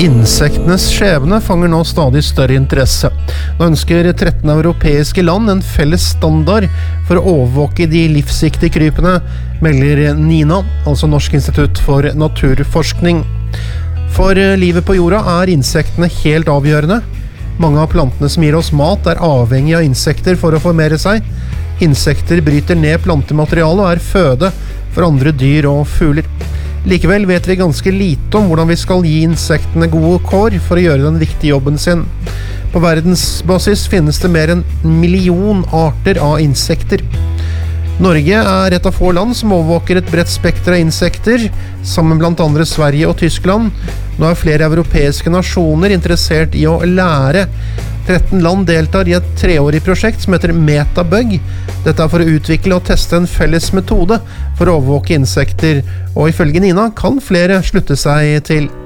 Insektenes skjebne fanger nå stadig større interesse. Nå ønsker 13 europeiske land en felles standard for å overvåke de livsviktige krypene, melder NINA, altså Norsk institutt for naturforskning. For livet på jorda er insektene helt avgjørende. Mange av plantene som gir oss mat er avhengig av insekter for å formere seg. Insekter bryter ned plantematerialet og er føde for andre dyr og fugler. Likevel vet vi ganske lite om hvordan vi skal gi insektene gode kår for å gjøre den viktige jobben sin. På verdensbasis finnes det mer enn 1 million arter av insekter. Norge er et av få land som overvåker et bredt spekter av insekter, sammen blant andre Sverige og Tyskland. Nå er flere europeiske nasjoner interessert i å lære. 13 land deltar i et 3-årig prosjekt som heter Metabug. Dette er for å utvikle og teste en felles metode for å overvåke insekter, og ifølge Nina kan flere slutte seg til.